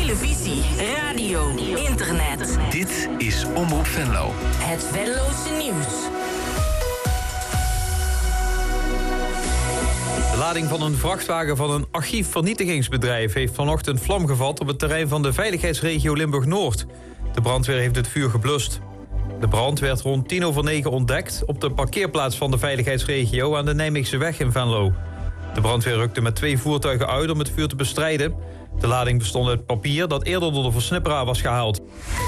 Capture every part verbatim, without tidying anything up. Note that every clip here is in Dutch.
televisie, radio, internet. Dit is Omroep Venlo. Het Venlose nieuws. De lading van een vrachtwagen van een archiefvernietigingsbedrijf heeft vanochtend vlam gevat op het terrein van de veiligheidsregio Limburg-Noord. De brandweer heeft het vuur geblust. De brand werd rond tien over negen ontdekt op de parkeerplaats van de veiligheidsregio aan de Nijmeegseweg in Venlo. De brandweer rukte met twee voertuigen uit om het vuur te bestrijden. De lading bestond uit papier dat eerder door de versnipperaar was gehaald.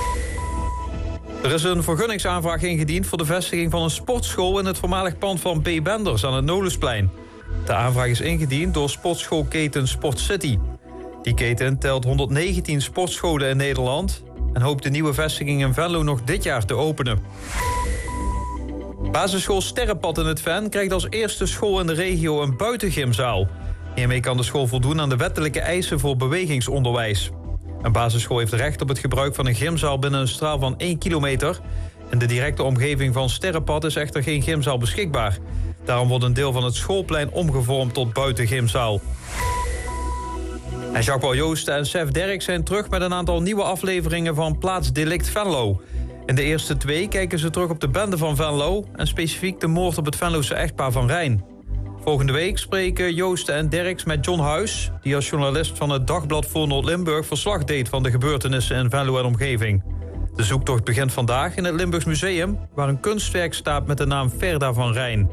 Er is een vergunningsaanvraag ingediend voor de vestiging van een sportschool in het voormalig pand van B. Benders aan het Nolensplein. De aanvraag is ingediend door sportschoolketen Sport City. Die keten telt honderdnegentien sportscholen in Nederland en hoopt de nieuwe vestiging in Venlo nog dit jaar te openen. Basisschool Sterrenpad in het Ven krijgt als eerste school in de regio een buitengymzaal. Hiermee kan de school voldoen aan de wettelijke eisen voor bewegingsonderwijs. Een basisschool heeft recht op het gebruik van een gymzaal binnen een straal van één kilometer. In de directe omgeving van Sterrenpad is echter geen gymzaal beschikbaar. Daarom wordt een deel van het schoolplein omgevormd tot buitengymzaal. En Jacques-Paul Joosten en Sef Derks zijn terug met een aantal nieuwe afleveringen van Plaatsdelict Venlo. In de eerste twee kijken ze terug op de bende van Venlo en specifiek de moord op het Venlose echtpaar Van Rijn. Volgende week spreken Joosten en Derks met John Huis, die als journalist van het Dagblad voor Noord-Limburg verslag deed van de gebeurtenissen in Venlo en omgeving. De zoektocht begint vandaag in het Limburgs Museum, waar een kunstwerk staat met de naam Verda van Rijn.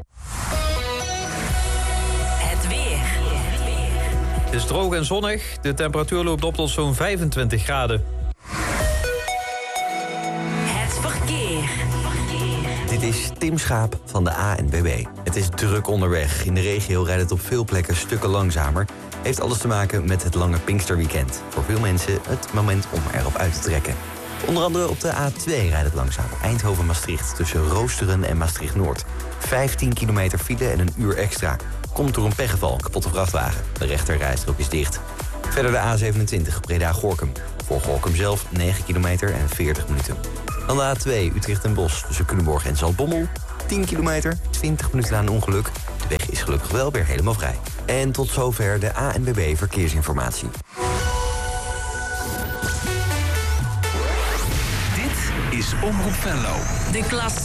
Het weer. Het is droog en zonnig, de temperatuur loopt op tot zo'n vijfentwintig graden. Het verkeer. Dit is Tim Schaap van de A N W B. Het is druk onderweg. In de regio rijdt het op veel plekken stukken langzamer. Heeft alles te maken met het lange Pinksterweekend. Voor veel mensen het moment om erop uit te trekken. Onder andere op de A twee rijdt het langzaam. Eindhoven-Maastricht tussen Roosteren en Maastricht-Noord. vijftien kilometer file en een uur extra. Komt door een pechgeval, een kapotte vrachtwagen. De rechterrijstrook is dicht. Verder de A zevenentwintig, Breda-Gorkum. Voor Gorkum zelf negen kilometer en veertig minuten. Dan de A twee, Utrecht en Bosch tussen Culemborg en Zaltbommel. tien kilometer, twintig minuten na een ongeluk. De weg is gelukkig wel weer helemaal vrij. En tot zover de A N W B Verkeersinformatie. Dit is Omroep Venlo. De klas